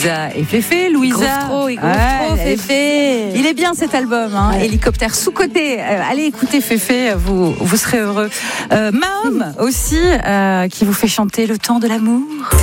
Louisa et Féfé. Louisa, il groove trop, Féfé. Il est bien cet album, hein. Ouais. Hélicoptère sous-côté. Allez écouter Féfé, vous serez heureux. Mahom aussi, qui vous fait chanter Le temps de l'amour.